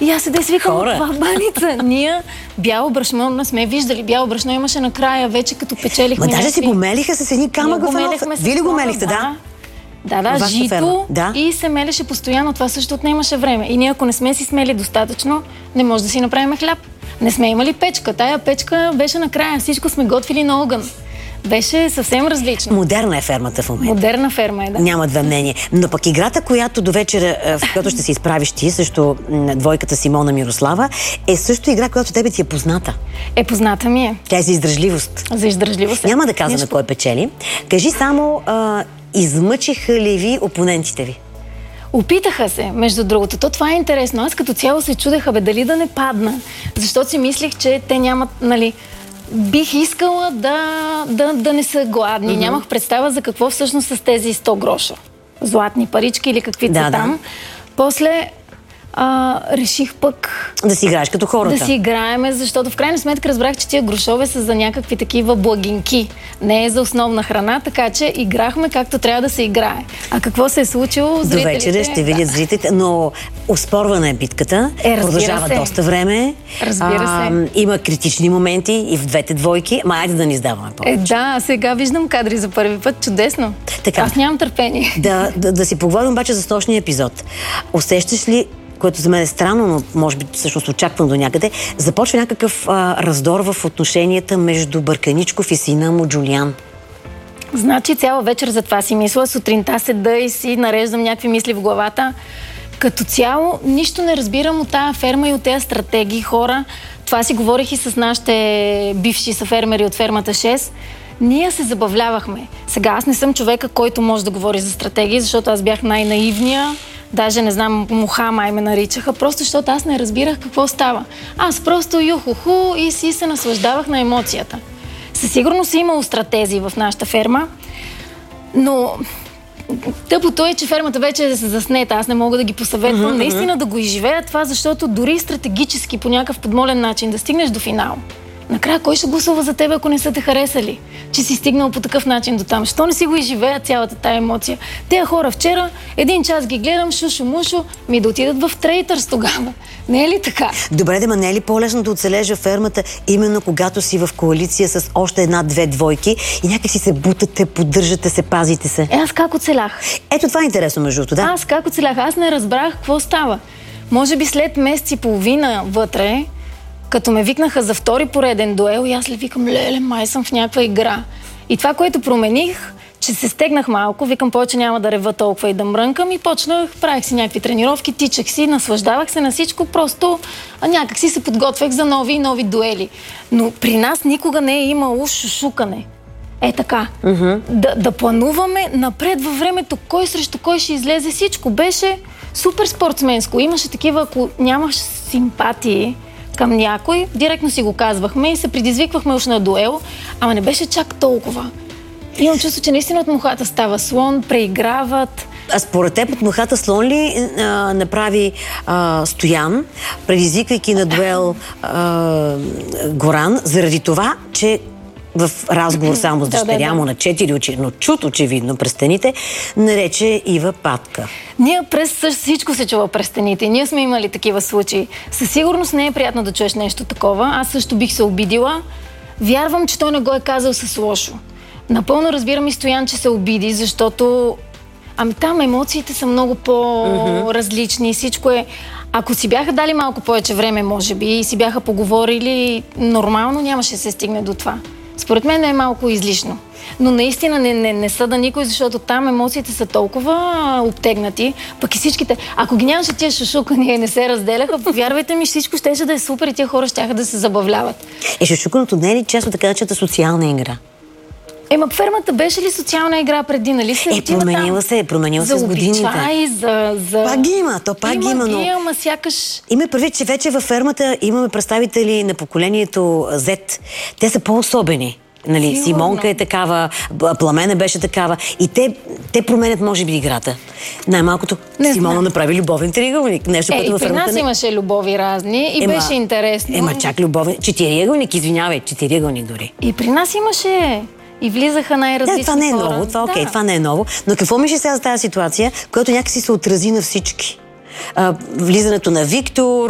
И аз седя си викам, това баница. Ние бяло брашно не сме виждали. Бяло брашно имаше накрая вече, като печелихме. Ма даже си го мелиха с едни камък в едно. Вие ли го мелихте, да? Да, жито и се мелеше постоянно. Това също отнемаше време. И ние, ако не сме си смели достатъчно, не може да си направим хляб. Не сме имали печка. Тая печка беше накрая. Всичко сме готвили на огън. Беше съвсем различно. Модерна е фермата в момента. Модерна ферма е, да. Няма две мнения. Но пък играта, която до вечера, в която ще се изправиш ти, също двойката Симона Мирослава, е също игра, която тебе ти е позната. Позната ми е. Тя е за издръжливост. За издръжливост. Няма да казваме кой печели. Кажи само, измъчиха ли ви опонентите ви? Опитаха се, между другото. Това е интересно. Аз като цяло се чудеха, дали да не падна. Защото си мислих, че те нямат, бих искала да не са гладни. Нямах представа за какво всъщност с тези 100 гроша. Златни парички или каквито са там. После реших пък... Да си играеш като хората. Да си играеме, защото в крайна сметка разбрах, че тия грошове са за някакви такива благинки. Не е за основна храна, така че играхме както трябва да се играе. А какво се е случило? До вечера ще видят зрителите, но оспорвана е битката. Продължава доста време. Разбира се. Има критични моменти и в двете двойки. Айде да ни издаваме повече. Да, сега виждам кадри за първи път. Чудесно. Така. Аз нямам търпение. Да си поговорим обаче за снощния епизод. Усещаш ли, което за мен е странно, но може би всъщност очаквам до някъде, започва някакъв раздор в отношенията между Бърканичков и сина му Джулиан? Значи цяла вечер за това си мисля. Сутринта седа и си нареждам някакви мисли в главата. Като цяло нищо не разбирам от тая ферма и от тези стратегии хора. Това си говорих и с нашите бивши съфермери от фермата 6. Ние се забавлявахме. Сега аз не съм човека, който може да говори за стратегии, защото аз бях най-наивния. Даже не знам, муха май ме наричаха, просто защото аз не разбирах какво става. Аз просто юхуху и си се наслаждавах на емоцията. Със сигурност е имало стратези в нашата ферма, но тъпото е, че фермата вече е заснета. Аз не мога да ги посъветвам наистина да го изживеят това, защото дори стратегически по някакъв подмолен начин да стигнеш до финал. Накрая кой ще гласува за теб, ако не са те харесали? Че си стигнал по такъв начин до там. Що не си го изживеят цялата тая емоция? Тея хора вчера, 1 час ги гледам, шушо-мушо, да отидат в Трейтърс тогава. Не е ли така? Добре, да, не е ли по-лесно да оцелеш във фермата, именно когато си в коалиция с още 1-2 двойки и някакси се бутате, поддържате се, пазите се? Аз как оцелях? Ето това е интересно между другото, да? Аз как оцелях? Аз не разбрах какво става. Може би след месец и половина вътре, като ме викнаха за втори пореден дуел, и аз ли викам, леле, май съм в някаква игра. И това, което промених, че се стегнах малко, викам, повече няма да рева толкова и да мрънкам, и почнах, правих си някакви тренировки, тичах си, наслаждавах се на всичко, просто някак си се подготвях за нови и нови дуели. Но при нас никога не е имало шушукане. Е така. Да плануваме напред във времето, кой срещу кой ще излезе, всичко беше супер спортсменско. Имаше такива, ако нямаш симпатии към някой, директно си го казвахме и се предизвиквахме уж на дуел, ама не беше чак толкова. Имам чувство, че наистина от мухата става слон, преиграват. А според теб от мухата слон ли направи Стоян, предизвиквайки на дуел Горан, заради това, че в разговор само с дъщеря му на 4 очи, но чут очевидно през стените, нарече Ива Патка. Ние през всичко се чува през стените. Ние сме имали такива случаи. Със сигурност не е приятно да чуеш нещо такова. Аз също бих се обидила. Вярвам, че той не го е казал с лошо. Напълно разбирам и Стоян, че се обиди, защото там емоциите са много по-различни. Всичко е... Ако си бяха дали малко повече време, може би, и си бяха поговорили нормално, нямаше да се стигне до това. Според мен е малко излишно. Но наистина не съда никой, защото там емоциите са толкова обтегнати, пък и всичките... Ако ги нямаше тия шушукания и не се разделяха, вярвайте ми, всичко щеше да е супер и тия хора щяха да се забавляват. Шушукането не е ли често така начата социална игра? Фермата беше ли социална игра преди, нали? Променила се с годините. Пак ги има, пак ги има, но... Ама сякаш... Има предвид, че вече във фермата имаме представители на поколението Z. Те са по-особени. Нали, Симонка е такава, Пламена беше такава. И те променят, може би, играта. Най-малкото Симона направи любовен триъгълник. Нещо, което във при фермата нас имаше любови разни и беше интересно. Чак любовен... Четириъгълник, извинявай, четириъгълник дори. И при нас имаше... И влизаха най-различни това не е ново, това не е ново. Но какво мислиш сега за тази ситуация, която някакси се отрази на всички? Влизането на Виктор,